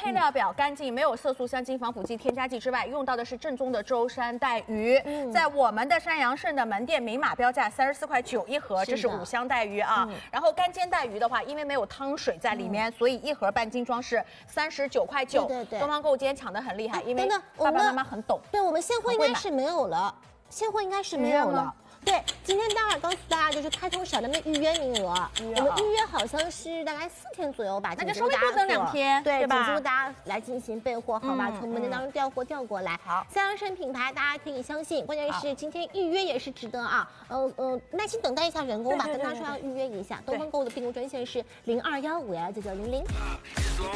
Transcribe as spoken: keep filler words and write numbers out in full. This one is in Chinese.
配料表干净，没有色素、香精、防腐剂、添加剂之外，用到的是正宗的舟山带鱼。嗯，在我们的山阳盛的门店明码标价三十四块九一盒，这是五香带鱼啊。嗯、然后干煎带鱼的话，因为没有汤水在里面，嗯、所以一盒半斤装是三十九块九。对对对，东方购物今天抢得很厉害，因为爸爸妈妈很懂。 对，我们现货应该是没有了，现货应该是没有了。对，今天待会儿告诉大家就是开通少量的预约名额，我们预约好像是大概四天左右吧， 那就稍微多等两天， 对吧？ 请大家来进行备货，好吧？从门店当中调货调过来。好，三阳盛品牌大家可以相信，关键是今天预约也是值得啊。呃呃，耐心等待一下人工吧，跟他说要预约一下。东方购物的订购专线是零二幺五幺九九零零。